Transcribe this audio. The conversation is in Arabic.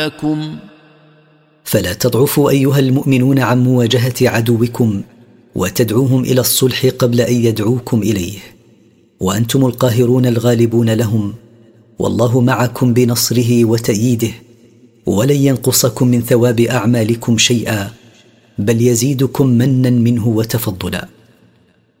فلا تضعفوا أيها المؤمنون عن مواجهة عدوكم وتدعوهم إلى الصلح قبل أن يدعوكم إليه، وأنتم القاهرون الغالبون لهم، والله معكم بنصره وتأييده، ولن ينقصكم من ثواب أعمالكم شيئا، بل يزيدكم منا منه وتفضلا.